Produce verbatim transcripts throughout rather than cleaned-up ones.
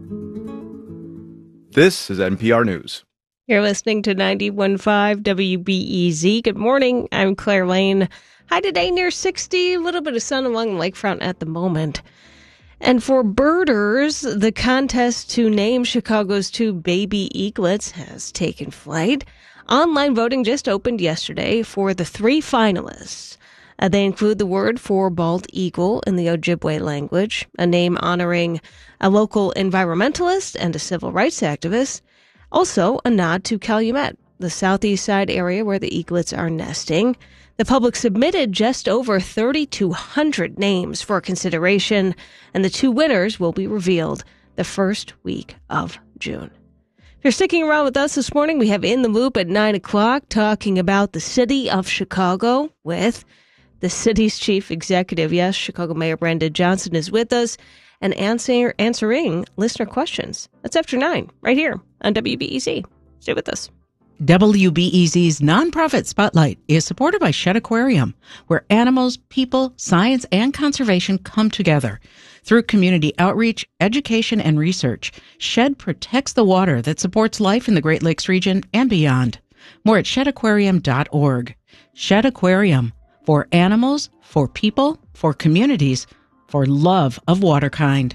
This is N P R News. You're listening to ninety-one point five W B E Z. Good morning. I'm Claire Lane. High today near sixty. A little bit of sun along the lakefront at the moment. And for birders, the contest to name Chicago's two baby eaglets has taken flight. Online voting just opened yesterday for the three finalists. Uh, they include the word for bald eagle in the Ojibwe language, a name honoring a local environmentalist and a civil rights activist, also a nod to Calumet, the southeast side area where the eaglets are nesting. The public submitted just over thirty-two hundred names for consideration, and the two winners will be revealed the first week of June. If you're sticking around with us this morning, we have In the Loop at nine o'clock talking about the city of Chicago with the city's chief executive. Yes, Chicago Mayor Brandon Johnson is with us and answer, answering listener questions. That's after nine, right here on W B E Z. Stay with us. W B E Z's Nonprofit Spotlight is supported by Shedd Aquarium, where animals, people, science, and conservation come together. Through community outreach, education, and research, Shedd protects the water that supports life in the Great Lakes region and beyond. More at shedd aquarium dot org. Shedd Aquarium, for animals, for people, for communities, for love of waterkind.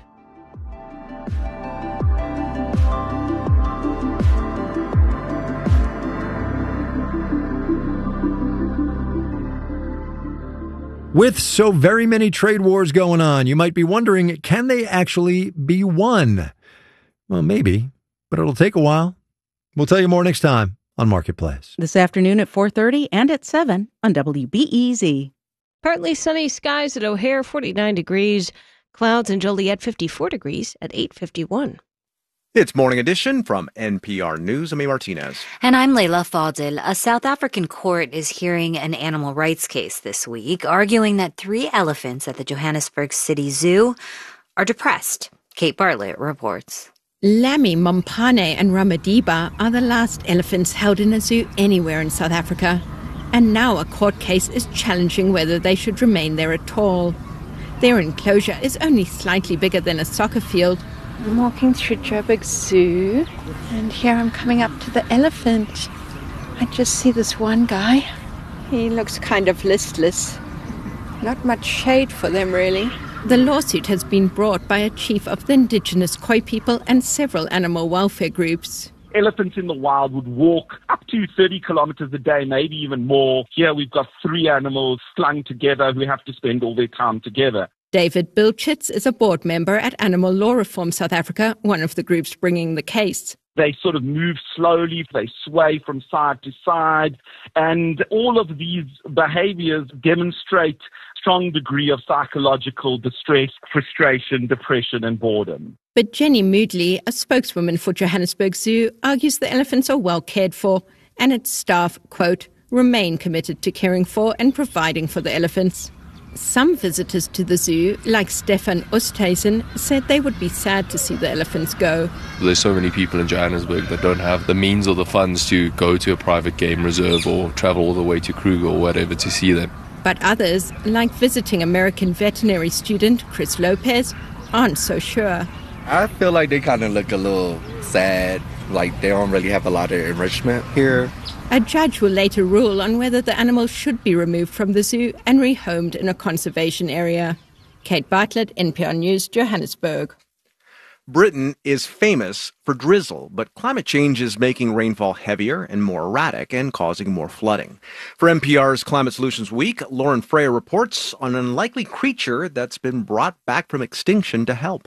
With so very many trade wars going on, you might be wondering, can they actually be won? Well, maybe, but it'll take a while. We'll tell you more next time on Marketplace. This afternoon at four thirty and at seven on W B E Z. Partly sunny skies at O'Hare, forty-nine degrees. Clouds in Joliet, fifty-four degrees at eight fifty-one. It's Morning Edition from N P R News. I'm A. Martinez. And I'm Leila Fadil. A South African court is hearing an animal rights case this week, arguing that three elephants at the Johannesburg City Zoo are depressed. Kate Bartlett reports. Lami, Mompane and Ramadiba are the last elephants held in a zoo anywhere in South Africa. And now a court case is challenging whether they should remain there at all. Their enclosure is only slightly bigger than a soccer field. I'm walking through Joburg Zoo, and here I'm coming up to the elephant. I just see this one guy. He looks kind of listless. Not much shade for them, really. The lawsuit has been brought by a chief of the indigenous Khoi people and several animal welfare groups. Elephants in the wild would walk up to thirty kilometers a day, maybe even more. Here we've got three animals slung together who have to spend all their time together. David Bilchitz is a board member at Animal Law Reform South Africa, one of the groups bringing the case. They sort of move slowly, they sway from side to side, and all of these behaviors demonstrate strong degree of psychological distress, frustration, depression, and boredom. But Jenny Moodley, a spokeswoman for Johannesburg Zoo, argues the elephants are well cared for, and its staff, quote, remain committed to caring for and providing for the elephants. Some visitors to the zoo, like Stefan Oosthuizen, said they would be sad to see the elephants go. There's so many people in Johannesburg that don't have the means or the funds to go to a private game reserve or travel all the way to Kruger or whatever to see them. But others, like visiting American veterinary student Chris Lopez, aren't so sure. I feel like they kind of look a little sad, like they don't really have a lot of enrichment here. A judge will later rule on whether the animals should be removed from the zoo and rehomed in a conservation area. Kate Bartlett, N P R News, Johannesburg. Britain is famous for drizzle, but climate change is making rainfall heavier and more erratic and causing more flooding. For N P R's Climate Solutions Week, Lauren Freya reports on an unlikely creature that's been brought back from extinction to help.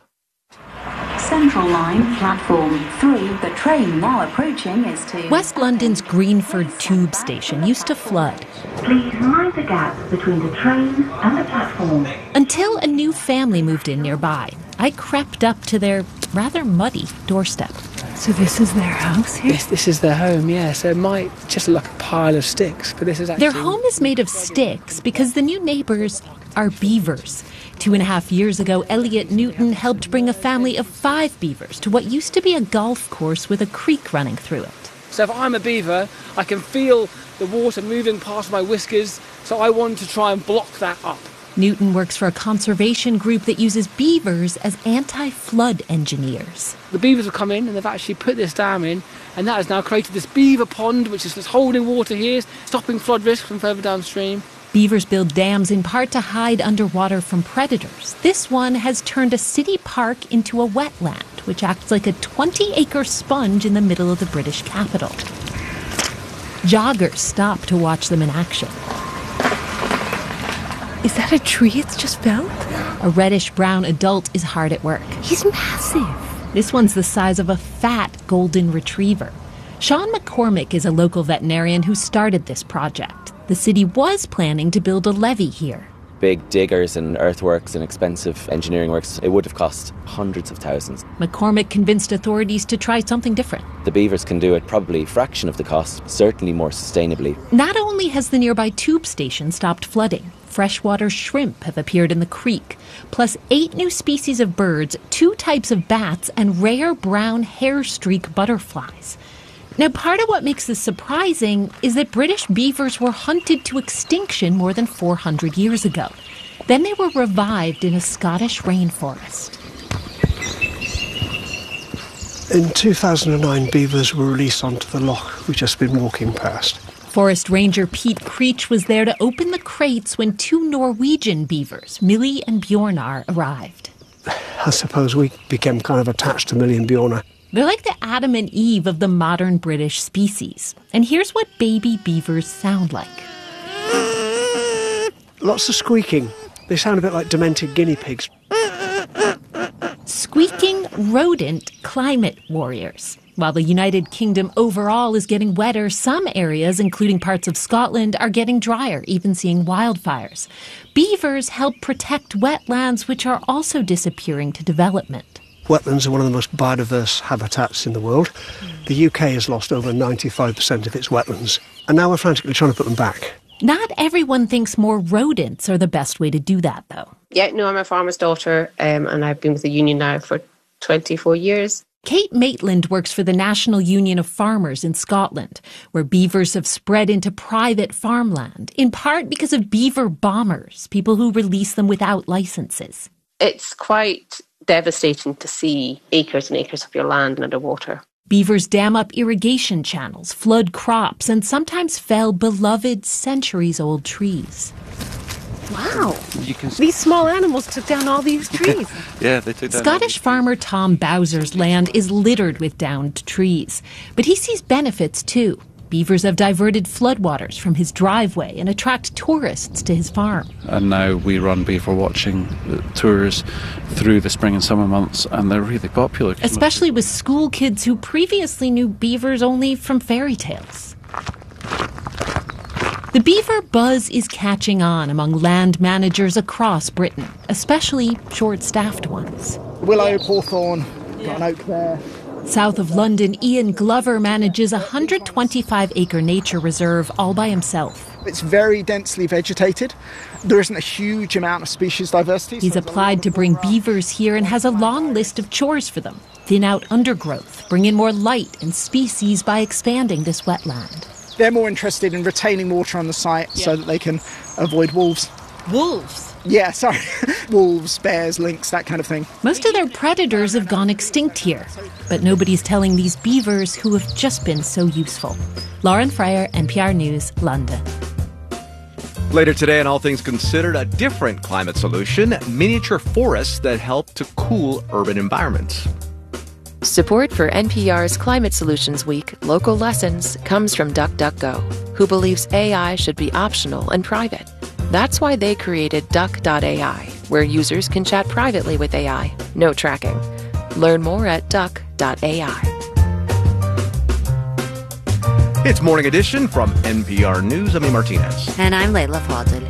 Central Line, platform three, the train now approaching is to... West London's Greenford Tube Station used to flood. Please mind the gap between the train and the platform. Until a new family moved in nearby. I crept up to their rather muddy doorstep. So this is their house here? This, this is their home, yeah. So it might just look like a pile of sticks, but this is actually... Their home is made of sticks because the new neighbours are beavers. Two and a half years ago, Elliot Newton helped bring a family of five beavers to what used to be a golf course with a creek running through it. So if I'm a beaver, I can feel the water moving past my whiskers, so I want to try and block that up. Newton works for a conservation group that uses beavers as anti-flood engineers. The beavers have come in and they've actually put this dam in, and that has now created this beaver pond, which is just holding water here, stopping flood risk from further downstream. Beavers build dams in part to hide underwater from predators. This one has turned a city park into a wetland, which acts like a twenty-acre sponge in the middle of the British capital. Joggers stop to watch them in action. Is that a tree it's just felled? A reddish-brown adult is hard at work. He's massive. This one's the size of a fat golden retriever. Sean McCormick is a local veterinarian who started this project. The city was planning to build a levee here. Big diggers and earthworks and expensive engineering works, it would have cost hundreds of thousands. McCormick convinced authorities to try something different. The beavers can do it probably a fraction of the cost, certainly more sustainably. Not only has the nearby tube station stopped flooding, freshwater shrimp have appeared in the creek, plus eight new species of birds, two types of bats, and rare brown hair streak butterflies. Now, part of what makes this surprising is that British beavers were hunted to extinction more than four hundred years ago. Then they were revived in a Scottish rainforest. In two thousand nine, beavers were released onto the loch we've just been walking past. Forest Ranger Pete Creech was there to open the crates when two Norwegian beavers, Millie and Bjornar, arrived. I suppose we became kind of attached to Millie and Bjornar. They're like the Adam and Eve of the modern British species. And here's what baby beavers sound like. Lots of squeaking. They sound a bit like demented guinea pigs. Squeaking rodent climate warriors. While the United Kingdom overall is getting wetter, some areas, including parts of Scotland, are getting drier, even seeing wildfires. Beavers help protect wetlands, which are also disappearing to development. Wetlands are one of the most biodiverse habitats in the world. The U K has lost over ninety-five percent of its wetlands, and now we're frantically trying to put them back. Not everyone thinks more rodents are the best way to do that, though. Yeah, no, I'm a farmer's daughter, um, and I've been with the union now for twenty-four years. Kate Maitland works for the National Union of Farmers in Scotland, where beavers have spread into private farmland, in part because of beaver bombers, people who release them without licenses. It's quite devastating to see acres and acres of your land underwater. Beavers dam up irrigation channels, flood crops, and sometimes fell beloved centuries-old trees. Wow. You can... These small animals took down all these trees. Yeah, they took down Scottish farmer Tom Bowser's land is littered with downed trees, but he sees benefits too. Beavers have diverted floodwaters from his driveway and attract tourists to his farm. And now we run beaver watching tours through the spring and summer months, and they're really popular. Especially with school kids who previously knew beavers only from fairy tales. The beaver buzz is catching on among land managers across Britain, especially short-staffed ones. Willow, hawthorn, got an oak there. South of London, Ian Glover manages a one hundred twenty-five acre nature reserve all by himself. It's very densely vegetated. There isn't a huge amount of species diversity. He's applied to bring beavers here and has a long list of chores for them. Thin out undergrowth, bring in more light and species by expanding this wetland. They're more interested in retaining water on the site yeah. so that they can avoid wolves. Wolves? Yeah, sorry. Wolves, bears, lynx, that kind of thing. Most of their predators have gone extinct here, but nobody's telling these beavers who have just been so useful. Lauren Fryer, N P R News, London. Later today on All Things Considered, a different climate solution, miniature forests that help to cool urban environments. Support for N P R's Climate Solutions Week Local Lessons comes from DuckDuckGo, who believes A I should be optional and private. That's why they created Duck dot A I, where users can chat privately with A I. No tracking. Learn more at Duck dot A I. It's Morning Edition from N P R News. I'm Amy Martinez. And I'm Layla Fadel.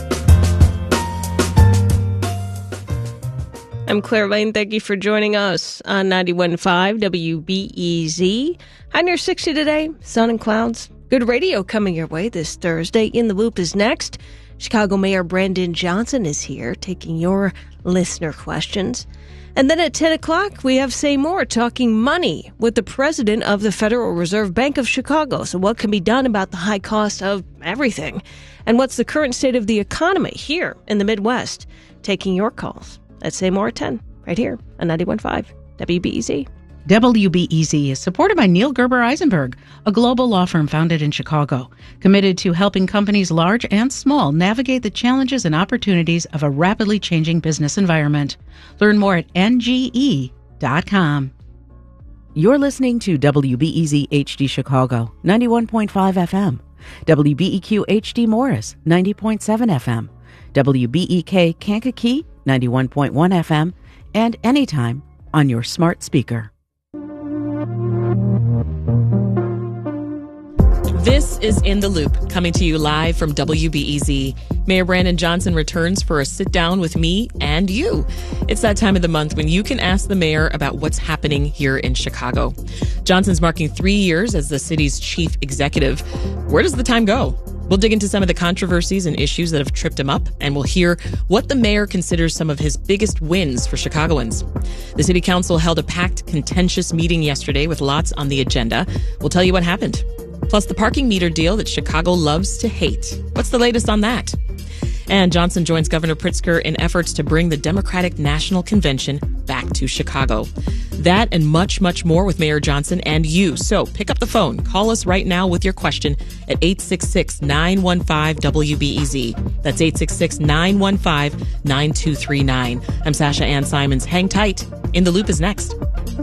I'm Claire Lane. Thank you for joining us on ninety-one point five W B E Z. High near sixty today, sun and clouds. Good radio coming your way this Thursday. In the Loop is next. Chicago Mayor Brandon Johnson is here taking your listener questions. And then at ten o'clock, we have Say More talking money with the president of the Federal Reserve Bank of Chicago. So what can be done about the high cost of everything? And what's the current state of the economy here in the Midwest? Taking your calls at Say More at ten, right here on ninety-one point five W B E Z. W B E Z is supported by Neil Gerber Eisenberg, a global law firm founded in Chicago, committed to helping companies large and small navigate the challenges and opportunities of a rapidly changing business environment. Learn more at N G E dot com. You're listening to W B E Z H D Chicago, ninety-one point five F M, W B E Q H D Morris, ninety point seven F M, W B E K Kankakee, ninety-one point one F M, and anytime on your smart speaker. This is In the Loop, coming to you live from W B E Z. Mayor Brandon Johnson returns for a sit-down with me and you. It's that time of the month when you can ask the mayor about what's happening here in Chicago. Johnson's marking three years as the city's chief executive. Where does the time go? We'll dig into some of the controversies and issues that have tripped him up, and we'll hear what the mayor considers some of his biggest wins for Chicagoans. The city council held a packed, contentious meeting yesterday with lots on the agenda. We'll tell you what happened. Plus the parking meter deal that Chicago loves to hate. What's the latest on that? And Johnson joins Governor Pritzker in efforts to bring the Democratic National Convention back to Chicago. That and much, much more with Mayor Johnson and you. So pick up the phone. Call us right now with your question at eight six six, nine one five, W B E Z. That's eight six six, nine one five, nine two three nine. I'm Sasha Ann Simons. Hang tight. In the Loop is next.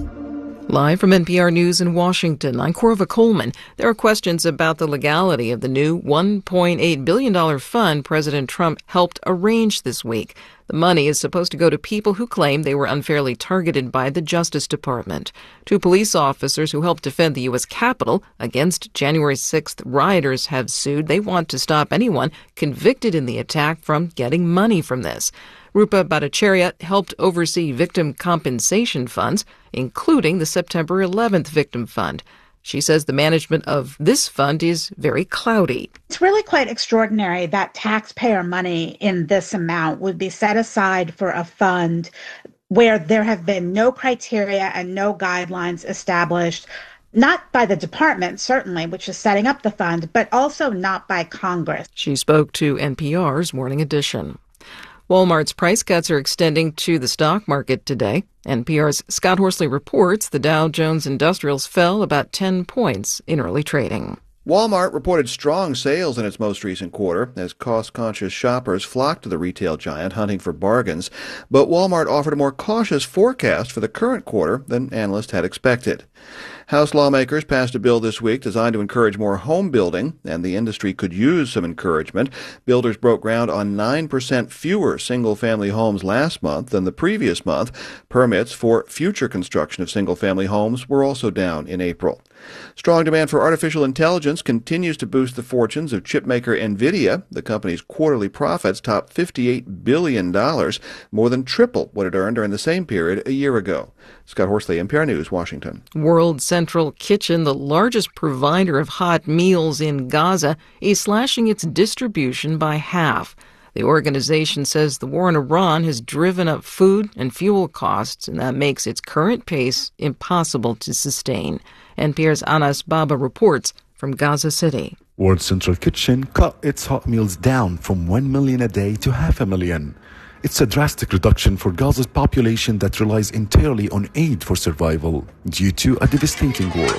Live from N P R News in Washington, I'm Corva Coleman. There are questions about the legality of the new one point eight billion dollars fund President Trump helped arrange this week. The money is supposed to go to people who claim they were unfairly targeted by the Justice Department. Two police officers who helped defend the U S Capitol against January sixth rioters have sued. They want to stop anyone convicted in the attack from getting money from this. Rupa Bhattacharya helped oversee victim compensation funds, including the September eleventh Victim Fund. She says the management of this fund is very cloudy. It's really quite extraordinary that taxpayer money in this amount would be set aside for a fund where there have been no criteria and no guidelines established, not by the department, certainly, which is setting up the fund, but also not by Congress. She spoke to N P R's Morning Edition. Walmart's price cuts are extending to the stock market today. N P R's Scott Horsley reports the Dow Jones Industrials fell about ten points in early trading. Walmart reported strong sales in its most recent quarter as cost-conscious shoppers flocked to the retail giant hunting for bargains. But Walmart offered a more cautious forecast for the current quarter than analysts had expected. House lawmakers passed a bill this week designed to encourage more home building, and the industry could use some encouragement. Builders broke ground on nine percent fewer single-family homes last month than the previous month. Permits for future construction of single-family homes were also down in April. Strong demand for artificial intelligence continues to boost the fortunes of chipmaker NVIDIA. The company's quarterly profits topped fifty-eight billion dollars, more than triple what it earned during the same period a year ago. Scott Horsley, N P R News, Washington. World Central Kitchen, the largest provider of hot meals in Gaza, is slashing its distribution by half. The organization says the war in Iran has driven up food and fuel costs, and that makes its current pace impossible to sustain. N P R's Anas Baba reports from Gaza City. World Central Kitchen cut its hot meals down from one million a day to half a million. It's a drastic reduction for Gaza's population that relies entirely on aid for survival due to a devastating war.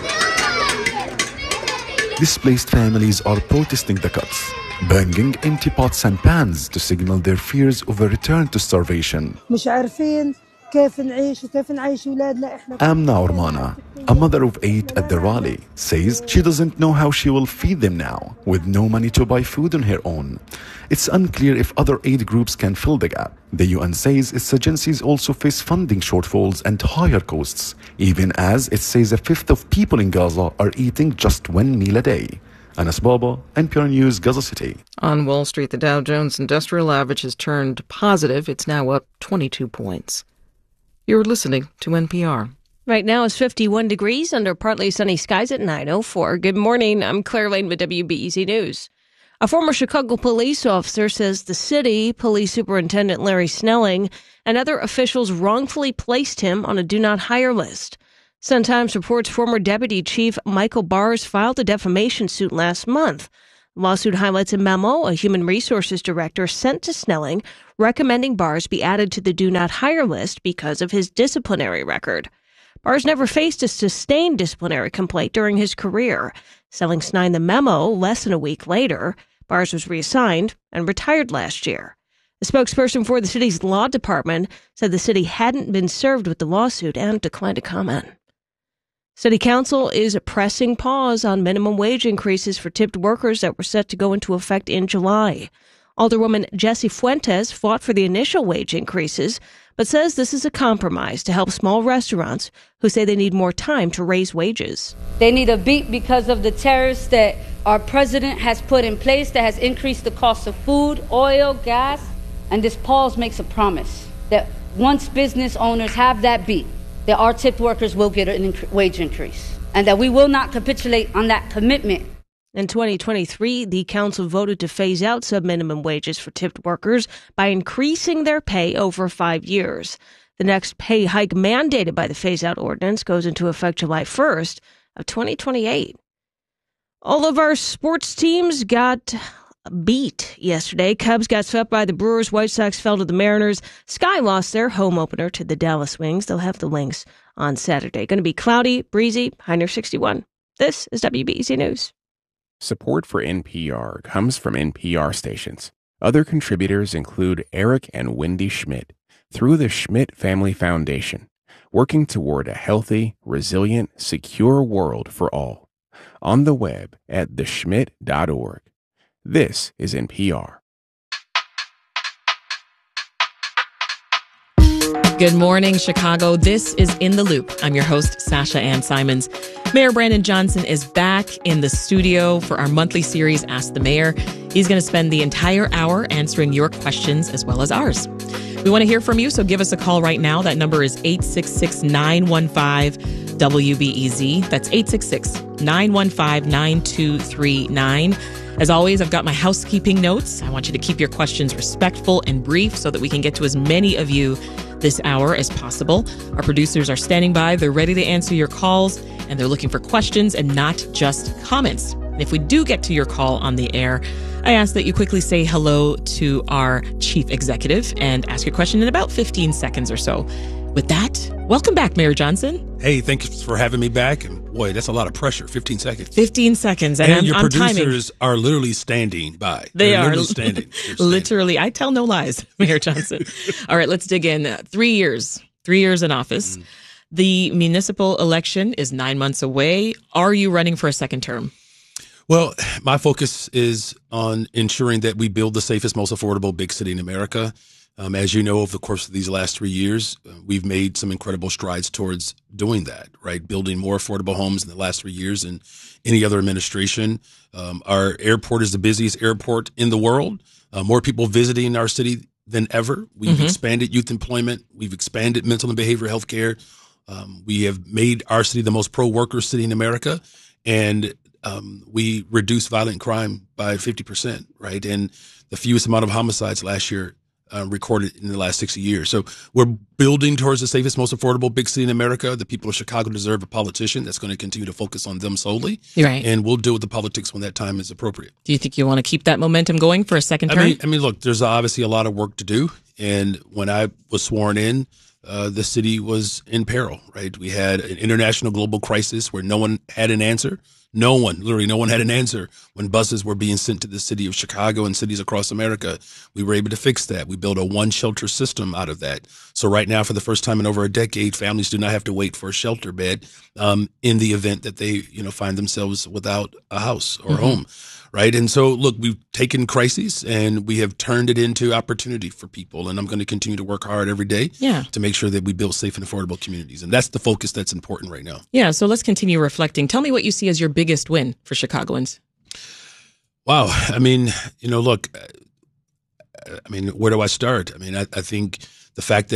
Displaced families are protesting the cuts, banging empty pots and pans to signal their fears of a return to starvation. Amna Ormana, a mother of eight at the rally, says she doesn't know how she will feed them now, with no money to buy food on her own. It's unclear if other aid groups can fill the gap. The U N says its agencies also face funding shortfalls and higher costs, even as it says a fifth of people in Gaza are eating just one meal a day. Anas Baba, N P R News, Gaza City. On Wall Street, the Dow Jones Industrial Average has turned positive. It's now up twenty-two points. You're listening to N P R. Right now it's fifty-one degrees under partly sunny skies at nine oh four. Good morning. I'm Claire Lane with W B E Z News. A former Chicago police officer says the city, Police Superintendent Larry Snelling, and other officials wrongfully placed him on a do-not-hire list. Sun-Times reports former Deputy Chief Michael Bars filed a defamation suit last month. The lawsuit highlights a memo a human resources director sent to Snelling recommending Bars be added to the do-not-hire list because of his disciplinary record. Bars never faced a sustained disciplinary complaint during his career. Snelling signed the memo less than a week later. Bars was reassigned and retired last year. A spokesperson for the city's law department said the city hadn't been served with the lawsuit and declined to comment. City Council is pressing pause on minimum wage increases for tipped workers that were set to go into effect in July. Alderwoman Jessie Fuentes fought for the initial wage increases, but says this is a compromise to help small restaurants who say they need more time to raise wages. They need a beat because of the tariffs that our president has put in place that has increased the cost of food, oil, gas, and this pause makes a promise that once business owners have that beat, that our tipped workers will get an inc- wage increase, and that we will not capitulate on that commitment. In twenty twenty-three, the council voted to phase out sub-minimum wages for tipped workers by increasing their pay over five years. The next pay hike mandated by the phase-out ordinance goes into effect July first of twenty twenty-eight. All of our sports teams got beat yesterday. Cubs got swept by the Brewers. White Sox fell to the Mariners. Sky lost their home opener to the Dallas Wings. They'll have the Lynx on Saturday. Going to be cloudy, breezy, high near sixty-one. This is W B E Z News. Support for N P R comes from N P R stations. Other contributors include Eric and Wendy Schmidt through the Schmidt Family Foundation, working toward a healthy, resilient, secure world for all. On the web at the schmidt dot org. This is N P R. Good morning, Chicago. This is In the Loop. I'm your host, Sasha Ann Simons. Mayor Brandon Johnson is back in the studio for our monthly series, Ask the Mayor. He's going to spend the entire hour answering your questions as well as ours. We want to hear from you, so give us a call right now. That number is eight six six, nine one five, W B E Z. That's eight six six, nine one five, nine two three nine. As always, I've got my housekeeping notes. I want you to keep your questions respectful and brief so that we can get to as many of you this hour as possible. Our producers are standing by. They're ready to answer your calls, and they're looking for questions and not just comments. And if we do get to your call on the air, I ask that you quickly say hello to our chief executive and ask your question in about fifteen seconds or so. With that, welcome back, Mayor Johnson. Hey, thanks for having me back. And boy, that's a lot of pressure. fifteen seconds. fifteen seconds. And, and I'm, your I'm producers timing. are literally standing by. They They're are. literally standing. Literally. I tell no lies, Mayor Johnson. All right, let's dig in. Uh, three years. Three years in office. Mm. The municipal election is nine months away. Are you running for a second term? Well, my focus is on ensuring that we build the safest, most affordable big city in America. Um, as you know, over the course of these last three years, uh, we've made some incredible strides towards doing that, right? Building more affordable homes in the last three years than any other administration. Um, our airport is the busiest airport in the world. Uh, more people visiting our city than ever. We've mm-hmm. expanded youth employment. We've expanded mental and behavioral health care. Um, we have made our city the most pro-worker city in America. And um, we reduced violent crime by fifty percent, right? And the fewest amount of homicides last year Uh, recorded in the last sixty years. So we're building towards the safest, most affordable big city in America. The people of Chicago deserve a politician that's going to continue to focus on them solely. Right. And we'll deal with the politics when that time is appropriate. Do you think you want to keep that momentum going for a second term? I mean, I mean, look, there's obviously a lot of work to do. And when I was sworn in, uh, the city was in peril, right? We had an international global crisis where no one had an answer. No one, literally no one had an answer when buses were being sent to the city of Chicago and cities across America. We were able to fix that. We built a one shelter system out of that. So right now, for the first time in over a decade, families do not have to wait for a shelter bed um, in the event that they, you know, find themselves without a house or mm-hmm. home. Right. And so, look, we've taken crises and we have turned it into opportunity for people. And I'm going to continue to work hard every day yeah. to make sure that we build safe and affordable communities. And that's the focus that's important right now. Yeah. So let's continue reflecting. Tell me what you see as your biggest win for Chicagoans. Wow. I mean, you know, look, I mean, where do I start? I mean, I, I think the fact that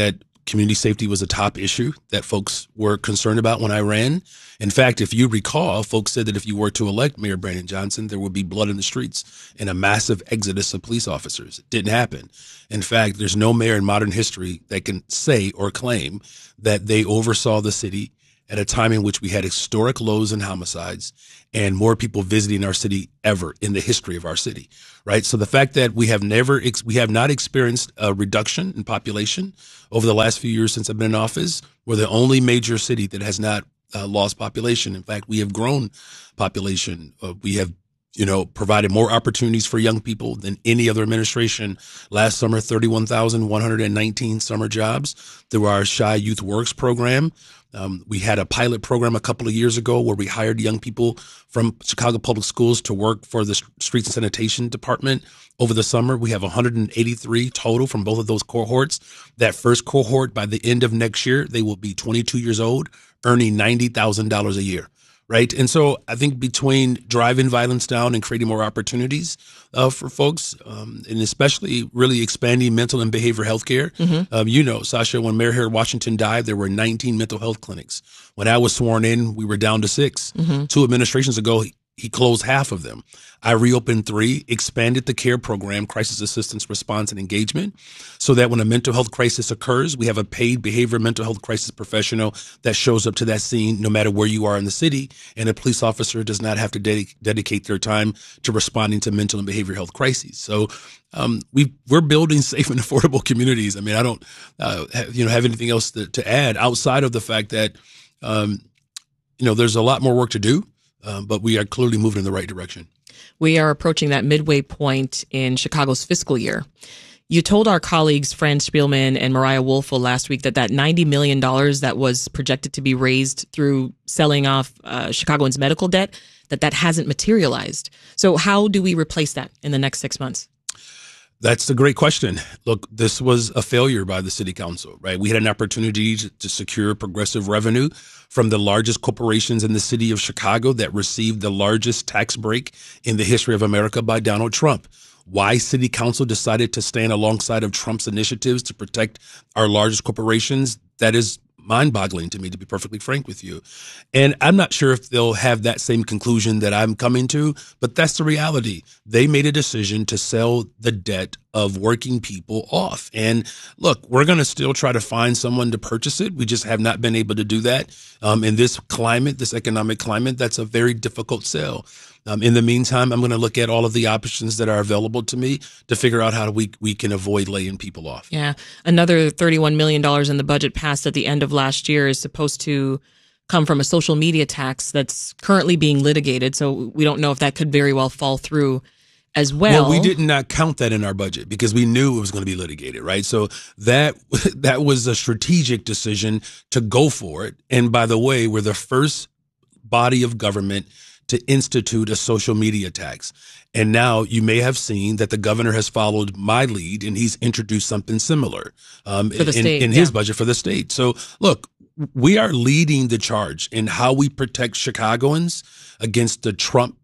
community safety was a top issue that folks were concerned about when I ran. In fact, if you recall, folks said that if you were to elect Mayor Brandon Johnson, there would be blood in the streets and a massive exodus of police officers. It didn't happen. In fact, there's no mayor in modern history that can say or claim that they oversaw the city at a time in which we had historic lows in homicides and more people visiting our city ever in the history of our city, right? So the fact that we have never, ex- we have not experienced a reduction in population over the last few years since I've been in office, we're the only major city that has not uh, lost population. In fact, we have grown population. Uh, we have you know, provided more opportunities for young people than any other administration. Last summer, thirty-one thousand one hundred nineteen summer jobs through our Shy Youth Works program. Um, we had a pilot program a couple of years ago where we hired young people from Chicago Public Schools to work for the Streets and Sanitation Department over the summer. We have one hundred eighty-three total from both of those cohorts. That first cohort, by the end of next year, they will be twenty-two years old, earning ninety thousand dollars a year. Right. And so I think between driving violence down and creating more opportunities uh, for folks, um, and especially really expanding mental and behavioral health care. Mm-hmm. Um, you know, Sasha, when Mayor Harold Washington died, there were nineteen mental health clinics. When I was sworn in, we were down to six. Mm-hmm. Two administrations ago, he, he closed half of them. I reopened three, expanded the CARE program, crisis assistance, response, and engagement, so that when a mental health crisis occurs, we have a paid behavioral mental health crisis professional that shows up to that scene no matter where you are in the city, and a police officer does not have to ded- dedicate their time to responding to mental and behavioral health crises. So um, we we're building safe and affordable communities. I mean, I don't uh, have, you know have anything else to, to add outside of the fact that um, you know there's a lot more work to do, uh, but we are clearly moving in the right direction. We are approaching that midway point in Chicago's fiscal year. You told our colleagues Fran Spielman and Mariah Woelfel last week that that ninety million dollars that was projected to be raised through selling off uh, Chicagoans' medical debt, that that hasn't materialized. So how do we replace that in the next six months? That's a great question. Look, this was a failure by the city council, right? We had an opportunity to, to secure progressive revenue from the largest corporations in the city of Chicago that received the largest tax break in the history of America by Donald Trump. Why city council decided to stand alongside of Trump's initiatives to protect our largest corporations, that is mind-boggling to me, to be perfectly frank with you. And I'm not sure if they'll have that same conclusion that I'm coming to, but that's the reality. They made a decision to sell the debt of working people off. And look, we're going to still try to find someone to purchase it. We just have not been able to do that. Um, in this climate, this economic climate, that's a very difficult sell. Um, in the meantime, I'm going to look at all of the options that are available to me to figure out how we we can avoid laying people off. Yeah. Another thirty-one million dollars in the budget passed at the end of last year is supposed to come from a social media tax that's currently being litigated. So we don't know if that could very well fall through as well. Well, we did not count that in our budget because we knew it was going to be litigated, right? So that that was a strategic decision to go for it. And by the way, we're the first body of government to institute a social media tax. And now you may have seen that the governor has followed my lead and he's introduced something similar um, for the in, state, in yeah. his budget for the state. So look, we are leading the charge in how we protect Chicagoans against the Trump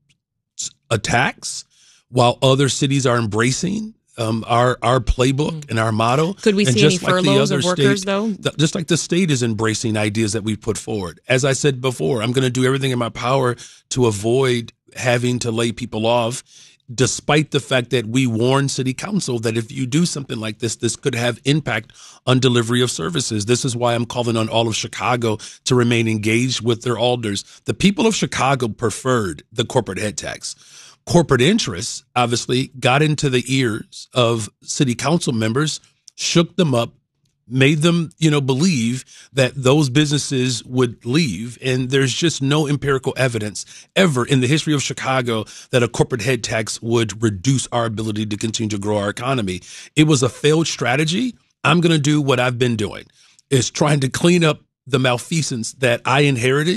attacks while other cities are embracing Um, our our playbook mm. and our motto. Could we and see any like furloughs of workers, state, though? Th- just like the state is embracing ideas that we've put forward. As I said before, I'm going to do everything in my power to avoid having to lay people off, despite the fact that we warned city council that if you do something like this, this could have impact on delivery of services. This is why I'm calling on all of Chicago to remain engaged with their alders. The people of Chicago preferred the corporate head tax. Corporate interests obviously got into the ears of city council members, shook them up, made them, you know, believe that those businesses would leave. And there's just no empirical evidence ever in the history of Chicago that a corporate head tax would reduce our ability to continue to grow our economy. It was a failed strategy. I'm going to do what I've been doing, is trying to clean up the malfeasance that I inherited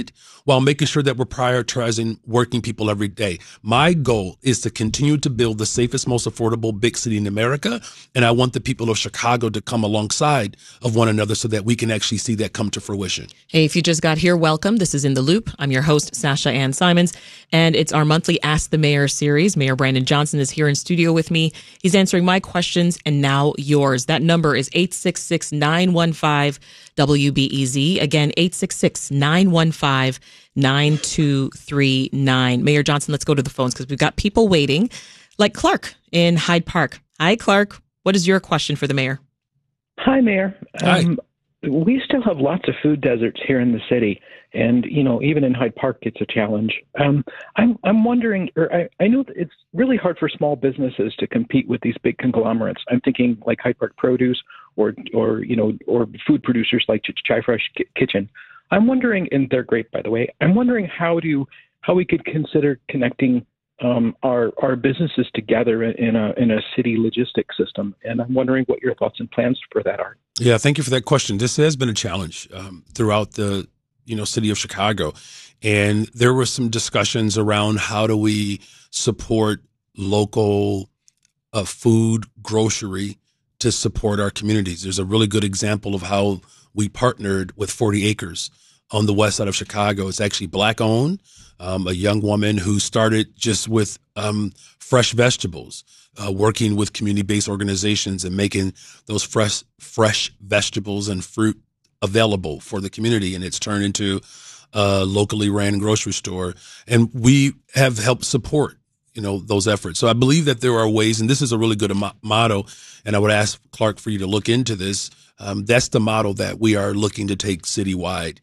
while making sure that we're prioritizing working people every day. My goal is to continue to build the safest, most affordable big city in America. And I want the people of Chicago to come alongside of one another so that we can actually see that come to fruition. Hey, if you just got here, welcome. This is In the Loop. I'm your host, Sasha Ann Simons, and it's our monthly Ask the Mayor series. Mayor Brandon Johnson is here in studio with me. He's answering my questions and now yours. That number is eight six six, nine one five, W B E Z. Again, eight six six, nine one five, nine two three nine. Mayor Johnson, let's go to the phones because we've got people waiting, like Clark in Hyde Park. Hi, Clark. What is your question for the mayor? Hi, Mayor. Hi. Um, we still have lots of food deserts here in the city. And, you know, even in Hyde Park, it's a challenge. Um, I'm I'm wondering, or I, I know that it's really hard for small businesses to compete with these big conglomerates. I'm thinking like Hyde Park Produce or, or you know, or food producers like Ch- Chai Fresh K- Kitchen. I'm wondering, and they're great, by the way, I'm wondering how do how we could consider connecting um, our our businesses together in a in a city logistics system. And I'm wondering what your thoughts and plans for that are. Yeah, thank you for that question. This has been a challenge um, throughout the you know, city of Chicago. And there were some discussions around how do we support local uh, food, grocery to support our communities. There's a really good example of how we partnered with forty acres on the west side of Chicago. It's actually Black owned, um, a young woman who started just with um, fresh vegetables, uh, working with community-based organizations and making those fresh, fresh vegetables and fruit available for the community, and it's turned into a locally ran grocery store. And we have helped support, you know, those efforts. So I believe that there are ways, and this is a really good mo- motto, and I would ask Clark for you to look into this. Um, that's the model that we are looking to take citywide,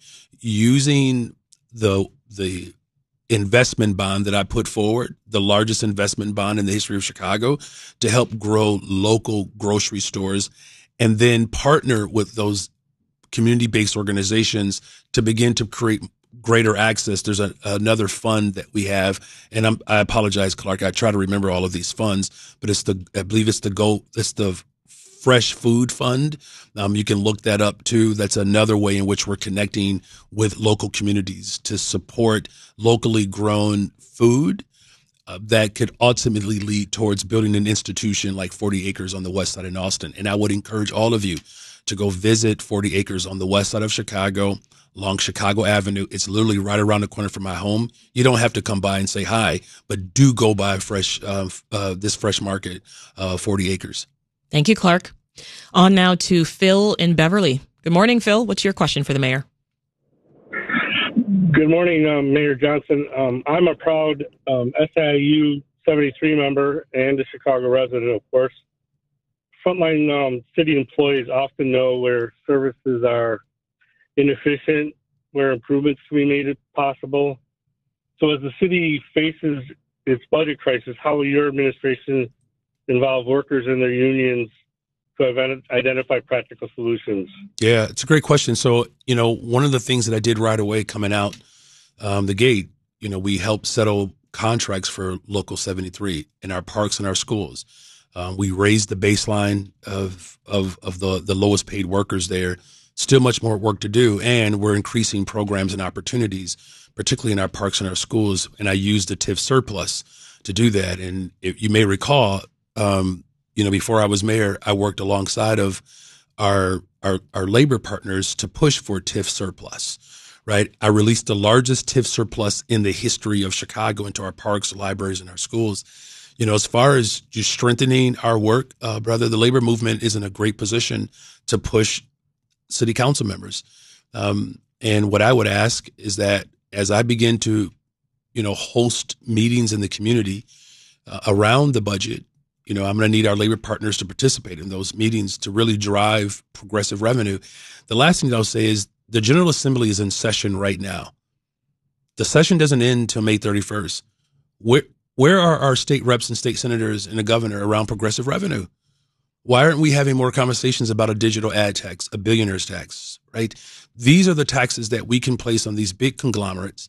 using the the investment bond that I put forward, the largest investment bond in the history of Chicago, to help grow local grocery stores, and then partner with those community-based organizations to begin to create greater access. There's a, another fund that we have, and I'm, I apologize, Clark. I try to remember all of these funds, but it's the I believe it's the Go it's the Fresh Food Fund. Um, you can look that up too. That's another way in which we're connecting with local communities to support locally grown food uh, that could ultimately lead towards building an institution like forty acres on the west side in Austin. And I would encourage all of you to go visit forty acres on the west side of Chicago, along Chicago Avenue. It's literally right around the corner from my home. You don't have to come by and say hi, but do go by fresh uh, uh, this fresh market, uh, forty acres. Thank you, Clark. On now to Phil in Beverly. Good morning, Phil. What's your question for the mayor? Good morning, um, Mayor Johnson. Um, I'm a proud um, S I U seventy-three member and a Chicago resident, of course. Frontline um, city employees often know where services are inefficient, where improvements can be made possible. So as the city faces its budget crisis, how will your administration involve workers and their unions to identify practical solutions? Yeah, it's a great question. So, you know, one of the things that I did right away coming out um, the gate, you know, we helped settle contracts for Local seventy-three in our parks and our schools. Um, we raised the baseline of of of the the lowest paid workers there. Still much more work to do, and we're increasing programs and opportunities, particularly in our parks and our schools. And I used the T I F surplus to do that. And if you may recall, um, you know, before I was mayor, I worked alongside of our our our labor partners to push for T I F surplus. Right, I released the largest T I F surplus in the history of Chicago into our parks, libraries, and our schools. You know, as far as just strengthening our work, uh, brother, the labor movement is in a great position to push city council members. Um, and what I would ask is that as I begin to, you know, host meetings in the community uh, around the budget, you know, I'm going to need our labor partners to participate in those meetings to really drive progressive revenue. The last thing that I'll say is the General Assembly is in session right now. The session doesn't end until May thirty-first. Where, where are our state reps and state senators and the governor around progressive revenue? Why aren't we having more conversations about a digital ad tax, a billionaire's tax, right? These are the taxes that we can place on these big conglomerates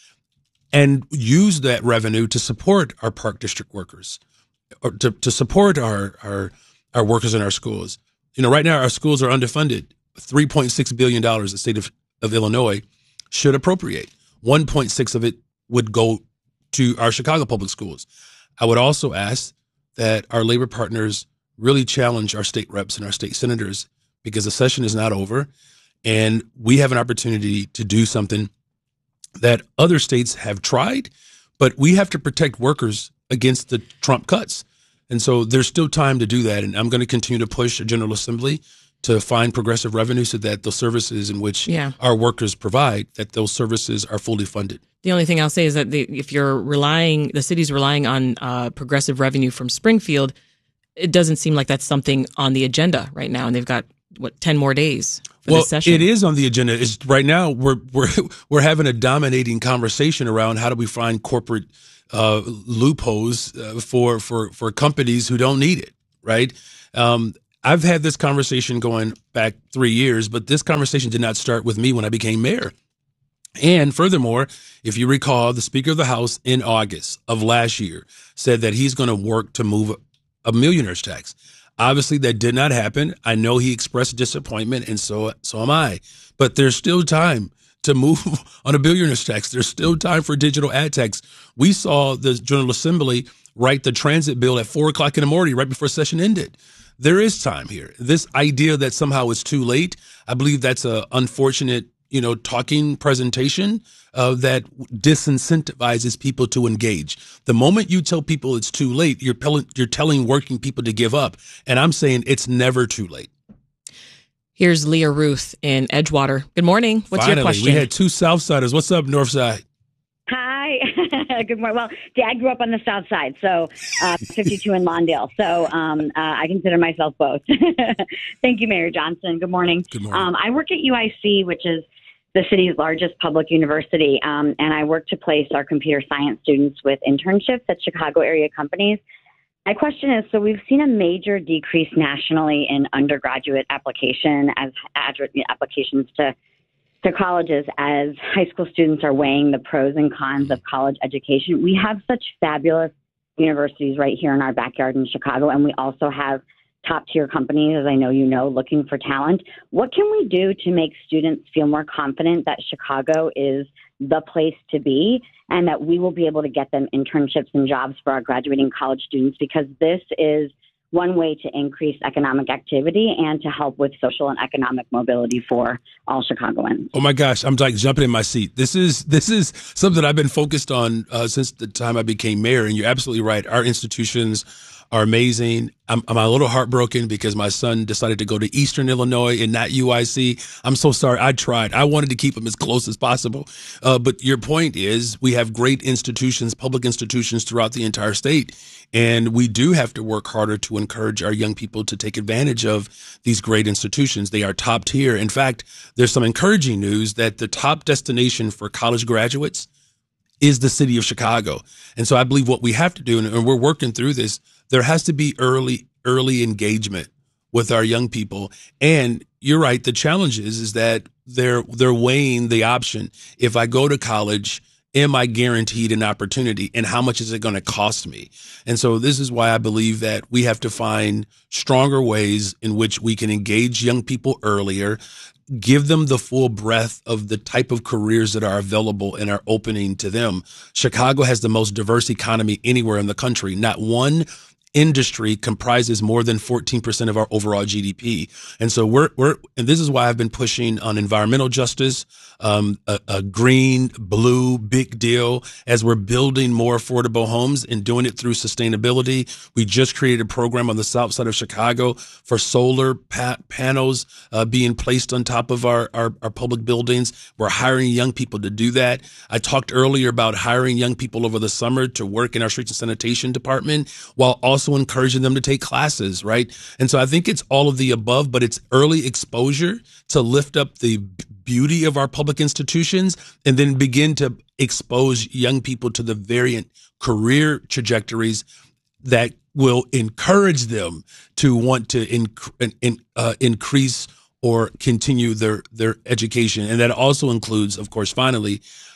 and use that revenue to support our park district workers, or to, to support our, our, our workers in our schools. You know, right now our schools are underfunded. three point six billion dollars the state of, of Illinois should appropriate. one point six of it would go to our Chicago public schools. I would also ask that our labor partners really challenge our state reps and our state senators, because the session is not over, and we have an opportunity to do something that other states have tried, but we have to protect workers against the Trump cuts. And so there's still time to do that. And I'm going to continue to push the General Assembly to find progressive revenue so that the services in which yeah. our workers provide, that those services are fully funded. The only thing I'll say is that the, if you're relying, the city's relying on uh, progressive revenue from Springfield, it doesn't seem like that's something on the agenda right now. And they've got, what, ten more days for well, this session. It is on the agenda. It's, right now, we're, we're, we're having a dominating conversation around how do we find corporate uh, loopholes uh, for, for, for companies who don't need it, right? Um, I've had this conversation going back three years, but this conversation did not start with me when I became mayor. And furthermore, if you recall, the Speaker of the House in August of last year said that he's going to work to move a millionaire's tax. Obviously, that did not happen. I know he expressed disappointment, and so so am I. But there's still time to move on a billionaire's tax. There's still time for digital ad tax. We saw the General Assembly write the transit bill at four o'clock in the morning, right before session ended. There is time here. This idea that somehow it's too late, I believe that's an unfortunate, you know, talking presentation uh, that disincentivizes people to engage. The moment you tell people it's too late, you're, pel- you're telling working people to give up. And I'm saying it's never too late. Here's Leah Ruth in Edgewater. Good morning. What's Finally, your question? We had two Southsiders. What's up, Northside? Hi. Good morning. Well, Dad grew up on the South Side, so uh, fifty-two in Lawndale. So um, uh, I consider myself both. Thank you, Mayor Johnson. Good morning. Good morning. Um, I work at U I C, which is the city's largest public university, um, and I work to place our computer science students with internships at Chicago area companies. My question is, so we've seen a major decrease nationally in undergraduate application as applications to to colleges as high school students are weighing the pros and cons of college education. We have such fabulous universities right here in our backyard in Chicago, and we also have top-tier companies, as I know you know, looking for talent. What can we do to make students feel more confident that Chicago is the place to be and that we will be able to get them internships and jobs for our graduating college students? Because this is one way to increase economic activity and to help with social and economic mobility for all Chicagoans. Oh my gosh, I'm like jumping in my seat. This is this is something I've been focused on uh, since the time I became mayor. And you're absolutely right. Our institutions are amazing. I'm, I'm a little heartbroken because my son decided to go to Eastern Illinois and not U I C. I'm so sorry. I tried. I wanted to keep him as close as possible. Uh, but your point is we have great institutions, public institutions throughout the entire state. And we do have to work harder to encourage our young people to take advantage of these great institutions. They are top tier. In fact, there's some encouraging news that the top destination for college graduates is the city of Chicago. And so I believe what we have to do, and we're working through this, there has to be early, early engagement with our young people. And you're right. The challenge is, is that they're, they're weighing the option. If I go to college, am I guaranteed an opportunity, and how much is it going to cost me? And so this is why I believe that we have to find stronger ways in which we can engage young people earlier, give them the full breadth of the type of careers that are available and are opening to them. Chicago has the most diverse economy anywhere in the country. Not one industry comprises more than fourteen percent of our overall G D P. And so we're, we're, and this is why I've been pushing on environmental justice, um, a, a green, blue, big deal as we're building more affordable homes and doing it through sustainability. We just created a program on the south side of Chicago for solar pa- panels uh, being placed on top of our, our, our public buildings. We're hiring young people to do that. I talked earlier about hiring young people over the summer to work in our streets and sanitation department while also encouraging them to take classes, right? And so I think it's all of the above, but it's early exposure to lift up the beauty of our public institutions and then begin to expose young people to the variant career trajectories that will encourage them to want to inc- in, uh, increase or continue their, their education. And that also includes, of course, finally,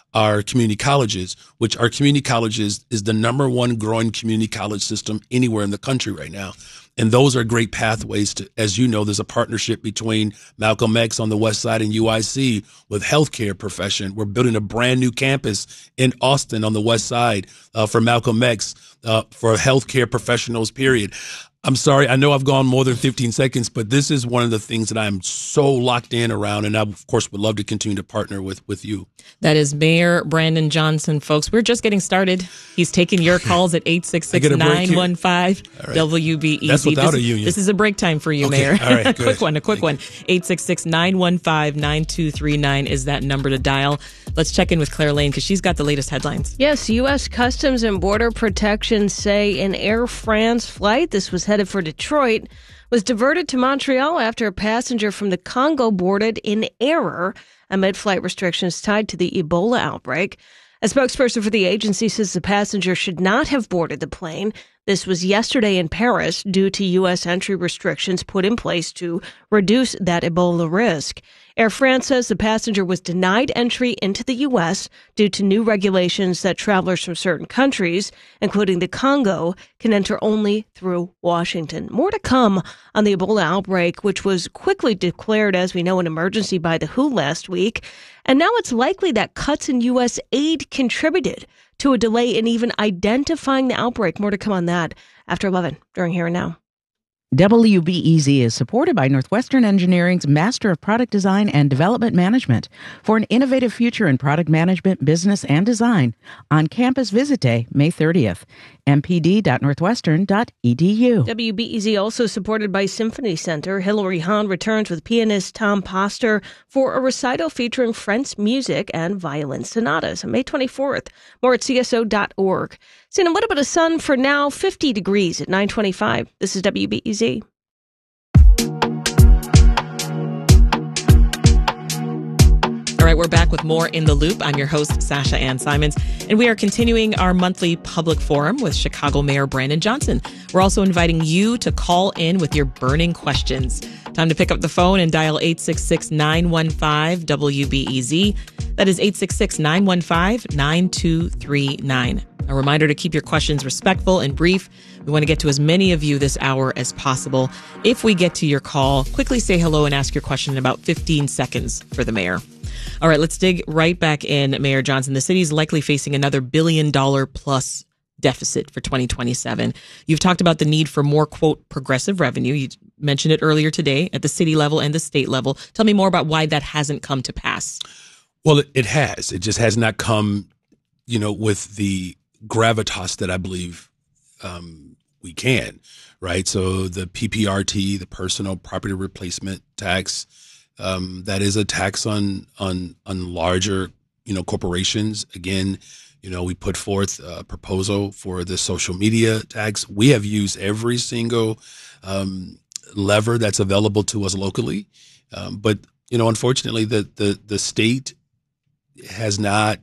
our community colleges, which our community colleges is the number one growing community college system anywhere in the country right now. And those are great pathways to, as you know, there's a partnership between Malcolm X on the west side and U I C with healthcare profession. We're building a brand new campus in Austin on the west side uh, for Malcolm X uh, for healthcare professionals, period. I'm sorry, I know I've gone more than fifteen seconds, but this is one of the things that I'm so locked in around, and I, of course, would love to continue to partner with, with you. That is Mayor Brandon Johnson, folks. We're just getting started. He's taking your calls at eight six six, nine one five, W B E Z. That's without this, a union. This is a break time for you, okay. Mayor. All right, a quick one, a quick Thank one. eight six six, nine one five, nine two three nine is that number to dial. Let's check in with Claire Lane because she's got the latest headlines. Yes, U S. Customs and Border Protection say an Air France flight, this was headed for Detroit, was diverted to Montreal after a passenger from the Congo boarded in error amid flight restrictions tied to the Ebola outbreak. A spokesperson for the agency says the passenger should not have boarded the plane. This was yesterday in Paris due to U S entry restrictions put in place to reduce that Ebola risk. Air France says the passenger was denied entry into the U S due to new regulations that travelers from certain countries, including the Congo, can enter only through Washington. More to come on the Ebola outbreak, which was quickly declared, as we know, an emergency by the W H O last week. And now it's likely that cuts in U S aid contributed to a delay in even identifying the outbreak. More to come on that after eleven during Here and Now. W B E Z is supported by Northwestern Engineering's Master of Product Design and Development Management. For an innovative future in product management, business, and design, on-campus visit day, May thirtieth. m p d dot northwestern dot e d u. W B E Z also supported by Symphony Center. Hilary Hahn returns with pianist Tom Poster for a recital featuring French music and violin sonatas on May twenty-fourth. More at c s o dot org. Seeing a little bit of sun for now, fifty degrees at nine twenty-five. This is W B E Z. All right, we're back with more In the Loop. I'm your host, Sasha Ann Simons, and we are continuing our monthly public forum with Chicago Mayor Brandon Johnson. We're also inviting you to call in with your burning questions. Time to pick up the phone and dial eight six six, nine one five, W B E Z. That is eight six six, nine one five, nine two three nine. A reminder to keep your questions respectful and brief. We want to get to as many of you this hour as possible. If we get to your call, quickly say hello and ask your question in about fifteen seconds for the mayor. All right, let's dig right back in, Mayor Johnson. The city is likely facing another billion dollar plus deficit for twenty twenty-seven. You've talked about the need for more, quote, progressive revenue. You mentioned it earlier today at the city level and the state level. Tell me more about why that hasn't come to pass. Well, it, it has. It just has not come, you know, with the gravitas that I believe um, we can, right? So the P P R T, the personal property replacement tax, um, that is a tax on on on larger, you know, corporations. Again, you know, we put forth a proposal for the social media tax. We have used every single um, lever that's available to us locally, um, but you know, unfortunately, the the the state has not.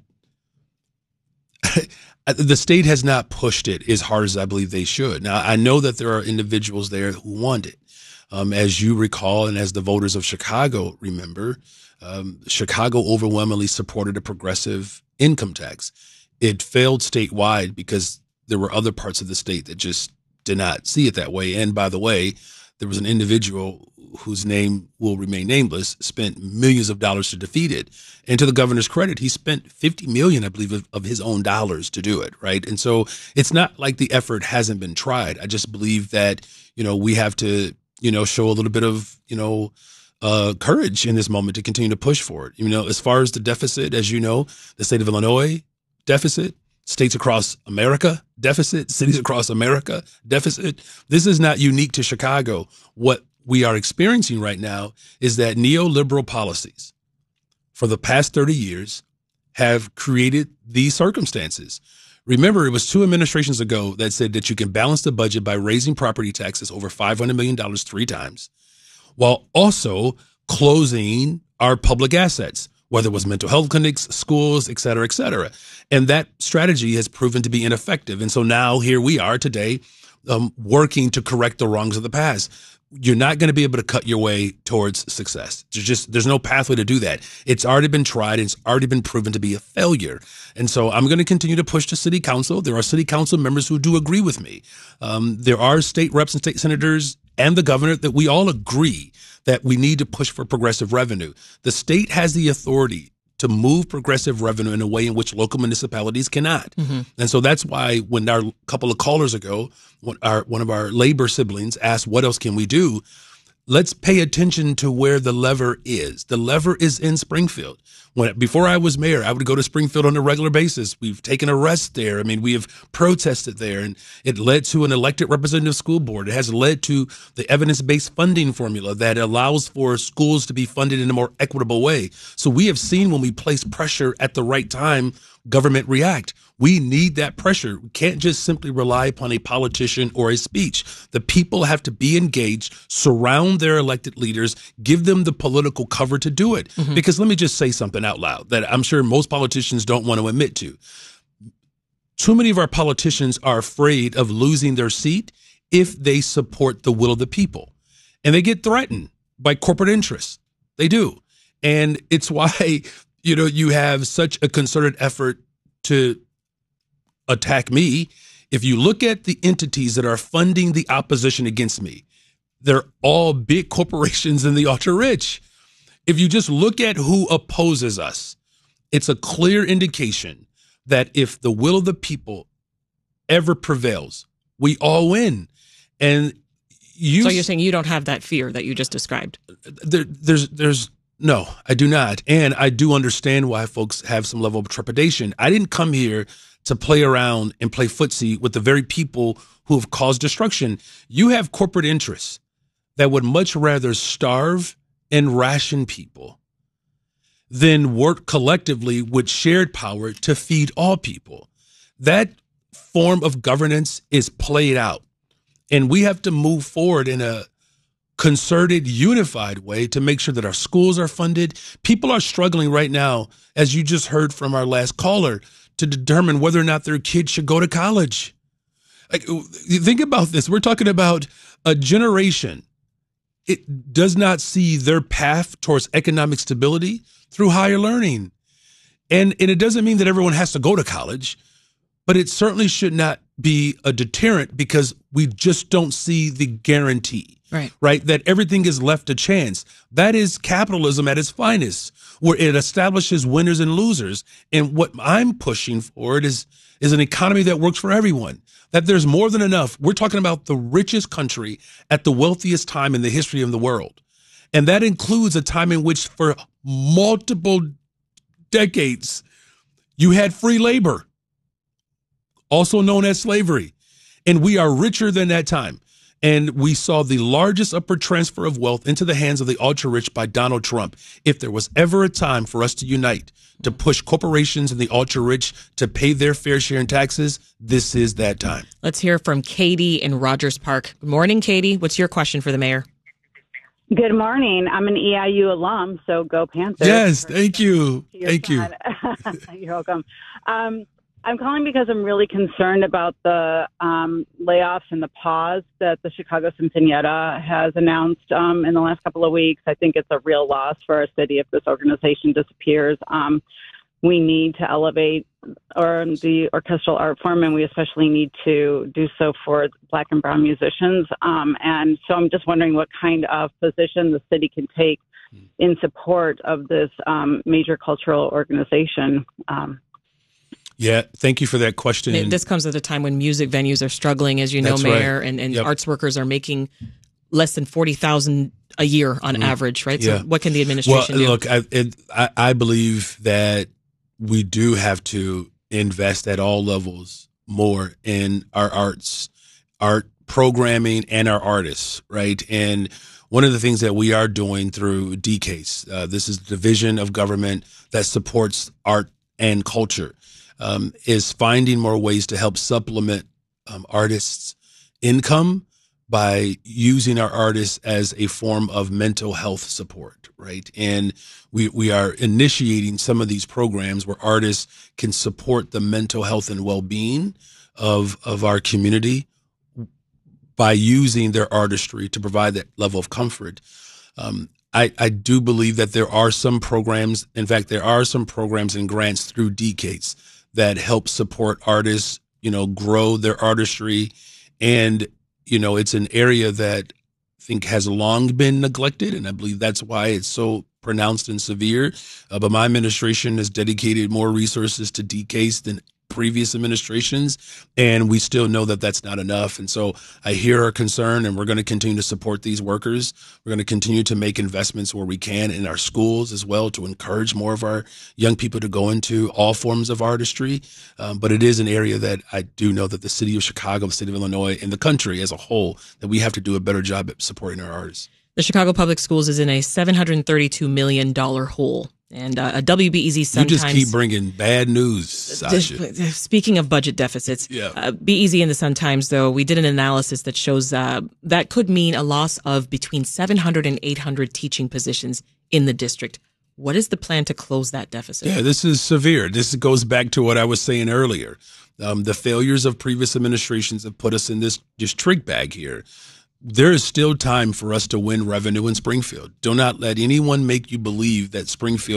The state has not pushed it as hard as I believe they should. Now, I know that there are individuals there who want it. Um, as you recall, and as the voters of Chicago remember, um, Chicago overwhelmingly supported a progressive income tax. It failed statewide because there were other parts of the state that just did not see it that way. And by the way, there was an individual whose name will remain nameless, spent millions of dollars to defeat it. And to the governor's credit, he spent fifty million dollars, I believe, of, of his own dollars to do it, right? And so it's not like the effort hasn't been tried. I just believe that, you know, we have to, you know, show a little bit of, you know, uh, courage in this moment to continue to push for it. You know, as far as the deficit, as you know, the state of Illinois deficit, states across America deficit, cities across America deficit. This is not unique to Chicago. What we are experiencing right now is that neoliberal policies for the past thirty years have created these circumstances. Remember, it was two administrations ago that said that you can balance the budget by raising property taxes over five hundred million dollars three times, while also closing our public assets, whether it was mental health clinics, schools, et cetera, et cetera. And that strategy has proven to be ineffective. And so now here we are today, um, working to correct the wrongs of the past. you're not going to be able to cut your way towards success. There's just, there's no pathway to do that. It's already been tried. And it's already been proven to be a failure. And so I'm going to continue to push the city council. There are city council members who do agree with me. Um, there are state reps and state senators and the governor that we all agree that we need to push for progressive revenue. The state has the authority to move progressive revenue in a way in which local municipalities cannot. Mm-hmm. And so that's why when our couple of callers ago, when our, one of our labor siblings asked, what else can we do? Let's pay attention to where the lever is. The lever is in Springfield. When before I was mayor, I would go to Springfield on a regular basis. We've taken arrests there. I mean, we have protested there, and it led to an elected representative school board. It has led to the evidence-based funding formula that allows for schools to be funded in a more equitable way. So we have seen when we place pressure at the right time, government react. We need that pressure. We can't just simply rely upon a politician or a speech. The people have to be engaged, surround their elected leaders, give them the political cover to do it. Mm-hmm. Because let me just say something out loud that I'm sure most politicians don't want to admit to. Too many of our politicians are afraid of losing their seat if they support the will of the people. And they get threatened by corporate interests. They do. And it's why, you know, you have such a concerted effort to attack me. If you look at the entities that are funding the opposition against me, they're all big corporations and the ultra rich. If you just look at who opposes us, it's a clear indication that if the will of the people ever prevails, we all win. And you, so you're saying you don't have that fear that you just described? There, there's, there's, no, I do not. And I do understand why folks have some level of trepidation. I didn't come here to play around and play footsie with the very people who have caused destruction. You have corporate interests that would much rather starve and ration people than work collectively with shared power to feed all people. That form of governance is played out. And we have to move forward in a concerted, unified way to make sure that our schools are funded. People are struggling right now, as you just heard from our last caller, to determine whether or not their kids should go to college. Like, think about this. We're talking about a generation. It does not see their path towards economic stability through higher learning. And, and it doesn't mean that everyone has to go to college, but it certainly should not be a deterrent because we just don't see the guarantee. Right. Right. That everything is left to chance. That is capitalism at its finest, where it establishes winners and losers. And what I'm pushing forward is, is an economy that works for everyone, that there's more than enough. We're talking about the richest country at the wealthiest time in the history of the world. And that includes a time in which for multiple decades, you had free labor, also known as slavery. And we are richer than that time. And we saw the largest upward transfer of wealth into the hands of the ultra-rich by Donald Trump. If there was ever a time for us to unite, to push corporations and the ultra-rich to pay their fair share in taxes, this is that time. Let's hear from Katie in Rogers Park. Good morning, Katie. What's your question for the mayor? Good morning. I'm an E I U alum, so go Panthers. Yes, thank you. Thank you. You're welcome. Um, I'm calling because I'm really concerned about the um, layoffs and the pause that the Chicago Sinfonietta has announced um, in the last couple of weeks. I think it's a real loss for our city if this organization disappears. Um, we need to elevate or the orchestral art form, and we especially need to do so for Black and Brown musicians. Um, and so I'm just wondering what kind of position the city can take in support of this um, major cultural organization. Um, Yeah, thank you for that question. This comes at a time when music venues are struggling, as you know, That's Mayor, right. and, and Yep. arts workers are making less than forty thousand dollars a year on Mm. average, right? Yeah. So what can the administration well, do? Look, I, it, I, I believe that we do have to invest at all levels more in our arts, art programming, and our artists, right? And one of the things that we are doing through D C A S E, uh, this is the division of government that supports art and culture, um, is finding more ways to help supplement um, artists' income by using our artists as a form of mental health support, right? And we we are initiating some of these programs where artists can support the mental health and well-being of of our community by using their artistry to provide that level of comfort. Um, I, I do believe that there are some programs. In fact, there are some programs and grants through D C A S E that help support artists, you know, grow their artistry. And, you know, it's an area that I think has long been neglected. And I believe that's why it's so pronounced and severe. Uh, but my administration has dedicated more resources to D C A S E than previous administrations, and we still know that that's not enough. And so I hear our concern, and we're going to continue to support these workers. We're going to continue to make investments where we can in our schools as well to encourage more of our young people to go into all forms of artistry. Um, but it is an area that I do know that the city of Chicago, the state of Illinois, and the country as a whole, that we have to do a better job at supporting our artists. The Chicago Public Schools is in a seven hundred thirty-two million dollars hole. And uh, a W B E Z sometimes... You just keep bringing bad news, Sasha. Speaking of budget deficits, yeah. uh, B E Z and the Sun-Times, though, we did an analysis that shows uh, that could mean a loss of between seven hundred and eight hundred teaching positions in the district. What is the plan to close that deficit? Yeah, this is severe. This goes back to what I was saying earlier. Um, the failures of previous administrations have put us in this just trick bag here. There is still time for us to win revenue in Springfield. Do not let anyone make you believe that Springfield